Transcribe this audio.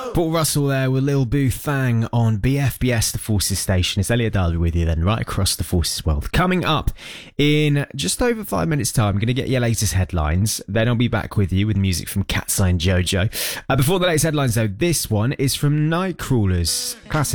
Paul Russell there with Lil Boo Thang on BFBS, the Forces Station. It's Elliot Darby with you then, right across the Forces world. Coming up in just over 5 minutes' time, I'm going to get your latest headlines. Then I'll be back with you with music from Cat's Eye and Jojo. Before the latest headlines, though, this one is from Nightcrawlers. Classic.